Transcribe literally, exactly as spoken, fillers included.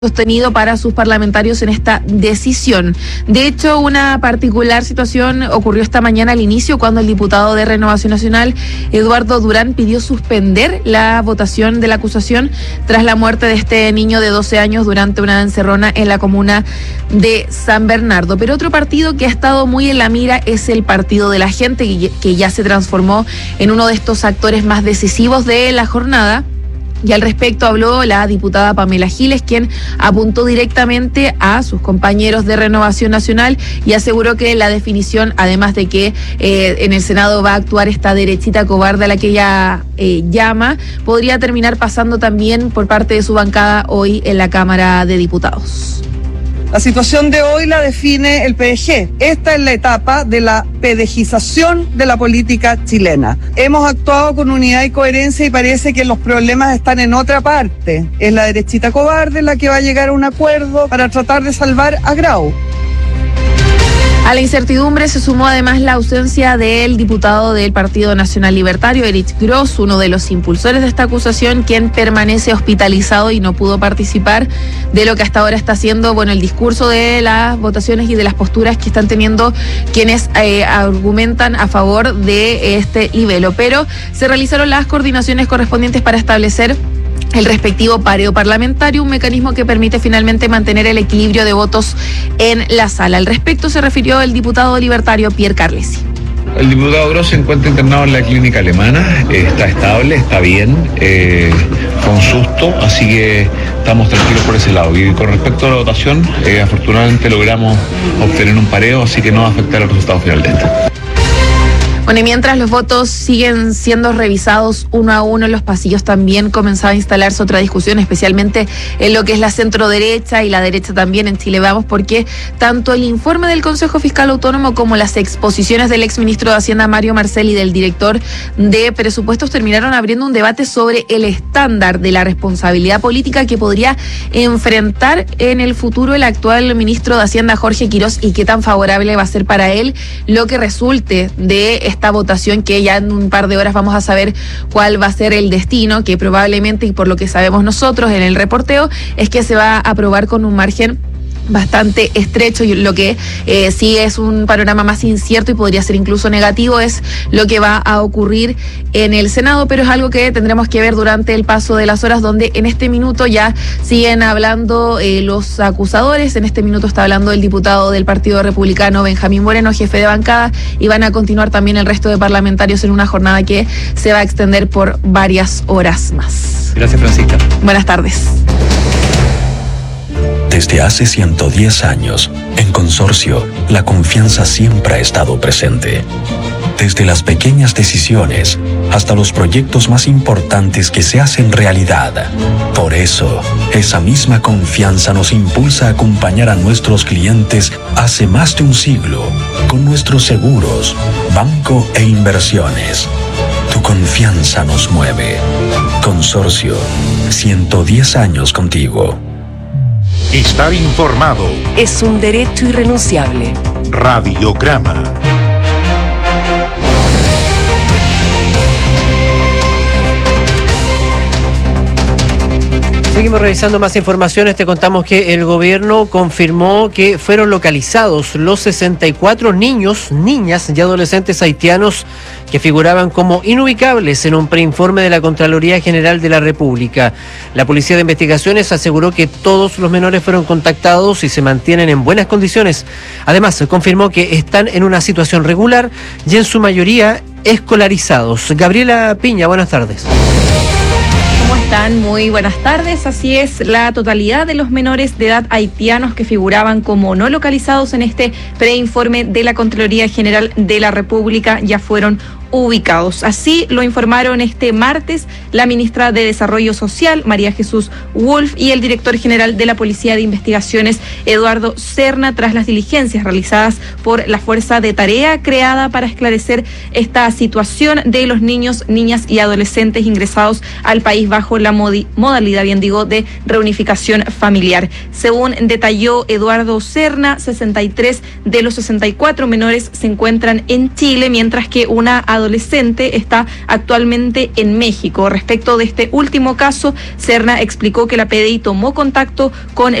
sostenido para sus parlamentarios en esta decisión. De hecho, una particular situación ocurrió esta mañana al inicio cuando el diputado de Renovación Nacional, Eduardo Durán, pidió suspender la votación de la acusación tras la muerte de este niño de doce años durante una encerrona en la comuna de San Bernardo. Pero otro partido que ha estado muy en la mira es el Partido de la Gente, que ya se transformó en uno de estos actores más decisivos de la jornada. Y al respecto habló la diputada Pamela Giles, quien apuntó directamente a sus compañeros de Renovación Nacional y aseguró que la definición, además de que eh, en el Senado va a actuar esta derechita cobarde a la que ella eh, llama, podría terminar pasando también por parte de su bancada hoy en la Cámara de Diputados. La situación de hoy la define el P D G. Esta es la etapa de la pedejización de la política chilena. Hemos actuado con unidad y coherencia y parece que los problemas están en otra parte. Es la derechita cobarde la que va a llegar a un acuerdo para tratar de salvar a Grau. A la incertidumbre se sumó además la ausencia del diputado del Partido Nacional Libertario, Erich Gross, uno de los impulsores de esta acusación, quien permanece hospitalizado y no pudo participar de lo que hasta ahora está haciendo, bueno, el discurso de las votaciones y de las posturas que están teniendo quienes eh, argumentan a favor de este libelo. Pero se realizaron las coordinaciones correspondientes para establecer el respectivo pareo parlamentario, un mecanismo que permite finalmente mantener el equilibrio de votos en la sala. Al respecto se refirió el diputado libertario Pierre Carlesi. El diputado Gross se encuentra internado en la clínica alemana, eh, está estable, está bien, eh, fue un susto, así que estamos tranquilos por ese lado. Y con respecto a la votación, eh, afortunadamente logramos obtener un pareo, así que no va a afectar el resultado final de esta. Bueno, y mientras los votos siguen siendo revisados uno a uno en los pasillos, también comenzaba a instalarse otra discusión, especialmente en lo que es la centro derecha y la derecha también en Chile Vamos, porque tanto el informe del Consejo Fiscal Autónomo como las exposiciones del exministro de Hacienda Mario Marcel y del director de Presupuestos terminaron abriendo un debate sobre el estándar de la responsabilidad política que podría enfrentar en el futuro el actual ministro de Hacienda, Jorge Quirós, y qué tan favorable va a ser para él lo que resulte de esta votación, que ya en un par de horas vamos a saber cuál va a ser el destino, que probablemente, y por lo que sabemos nosotros en el reporteo, es que se va a aprobar con un margen bastante estrecho, y lo que eh, sí es un panorama más incierto y podría ser incluso negativo es lo que va a ocurrir en el Senado, pero es algo que tendremos que ver durante el paso de las horas, donde en este minuto ya siguen hablando eh, los acusadores. En este minuto está hablando el diputado del Partido Republicano, Benjamín Moreno, jefe de bancada, y van a continuar también el resto de parlamentarios en una jornada que se va a extender por varias horas más. Gracias, Francisca. Buenas tardes. Desde hace ciento diez años, en Consorcio, la confianza siempre ha estado presente. Desde las pequeñas decisiones hasta los proyectos más importantes que se hacen realidad. Por eso, esa misma confianza nos impulsa a acompañar a nuestros clientes hace más de un siglo con nuestros seguros, banco e inversiones. Tu confianza nos mueve. Consorcio, ciento diez años contigo. Estar informado es un derecho irrenunciable. Radiograma. Seguimos revisando más informaciones. Te contamos que el gobierno confirmó que fueron localizados los sesenta y cuatro niños, niñas y adolescentes haitianos que figuraban como inubicables en un preinforme de la Contraloría General de la República. La Policía de Investigaciones aseguró que todos los menores fueron contactados y se mantienen en buenas condiciones. Además, confirmó que están en una situación regular y en su mayoría escolarizados. Gabriela Piña, buenas tardes. ¿Cómo están? Muy buenas tardes. Así es, la totalidad de los menores de edad haitianos que figuraban como no localizados en este preinforme de la Contraloría General de la República ya fueron ubicados. Así lo informaron este martes la ministra de Desarrollo Social, María Jesús Wolf, y el director general de la Policía de Investigaciones, Eduardo Serna, tras las diligencias realizadas por la Fuerza de Tarea creada para esclarecer esta situación de los niños, niñas y adolescentes ingresados al país bajo la modi- modalidad, bien digo, de reunificación familiar. Según detalló Eduardo Serna, sesenta y tres de los sesenta y cuatro menores se encuentran en Chile, mientras que una adolescente adolescente está actualmente en México. Respecto de este último caso, Serna explicó que la P D I tomó contacto con